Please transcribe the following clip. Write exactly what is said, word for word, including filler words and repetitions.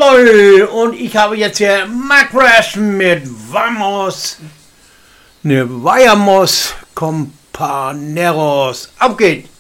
Jawohl, und ich habe jetzt hier Macrash mit Vamos, ne, Vayamos Companeros. Auf geht's!